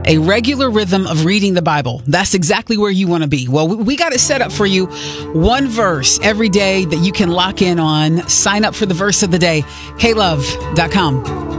a regular rhythm of reading the Bible. That's exactly where you want to be. Well, we got it set up for you. One verse every day that you can lock in on. Sign up for the verse of the day. klove.com.